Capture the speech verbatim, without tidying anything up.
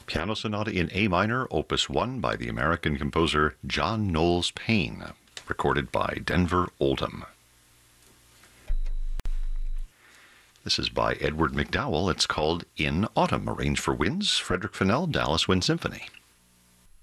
Piano Sonata in A minor, Opus one by the American composer John Knowles Payne, recorded by Denver Oldham. This is by Edward McDowell. It's called In Autumn, arranged for winds, Frederick Fennell, Dallas Wind Symphony.